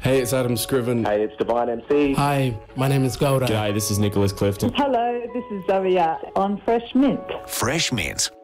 Hey, it's Adam Scriven. Hey, it's Divine MC. Hi, my name is Gouda. G'day, this is Nicholas Clifton. Hello, this is Zoe on Fresh Mint. Fresh Mint.